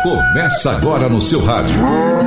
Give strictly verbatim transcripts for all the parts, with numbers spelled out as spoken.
Começa agora no seu rádio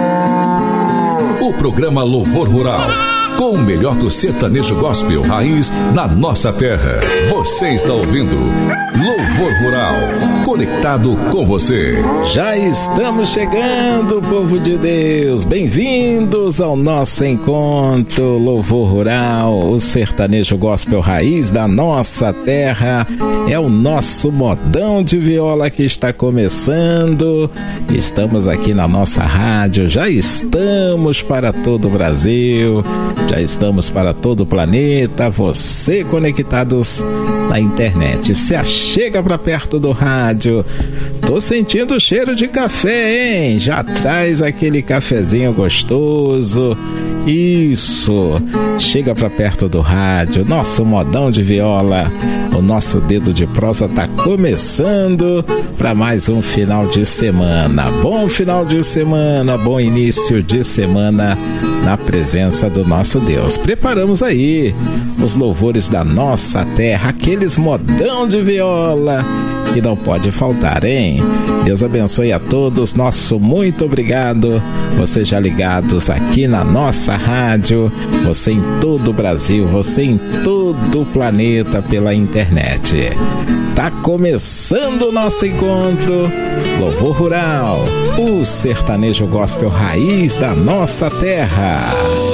o programa Louvor Rural, com o melhor do sertanejo gospel raiz na nossa terra. Você está ouvindo Louvor Rural, conectado com você. Já estamos chegando, povo de Deus. Bem-vindos ao nosso encontro Louvor Rural, o sertanejo gospel raiz da nossa terra. É o nosso modão de viola que está começando. Estamos aqui na nossa rádio, já estamos para todo o Brasil, já estamos para todo o planeta, você conectados na internet. Se achega para perto do rádio. Tô sentindo o cheiro de café, hein? Já traz aquele cafezinho gostoso. Isso, chega para perto do rádio. Nosso modão de viola, o nosso dedo de prosa tá começando para mais um final de semana. Bom final de semana, bom início de semana na presença do nosso Deus. Preparamos aí os louvores da nossa terra, aqueles modão de viola que não pode faltar, hein? Deus abençoe a todos, nosso muito obrigado. Vocês já ligados aqui na nossa rádio, você em todo o Brasil, você em todo o planeta pela internet. Tá começando o nosso encontro Louvor Rural, o sertanejo gospel raiz da nossa terra.